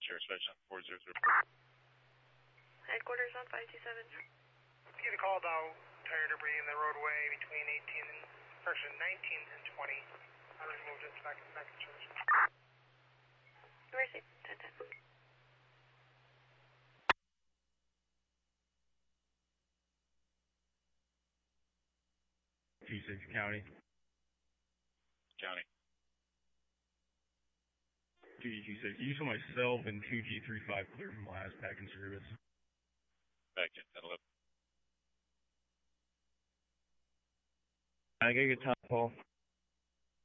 Sheriff's Badge 4004. Headquarters on 527. Get a call about tire debris in the roadway between 19 and 20. I removed it back in church. Mercy, 1010. 26 County. County. 2G26. Use for myself and 2G35 clear from last back in service. Back in 1011. I gotta get top call.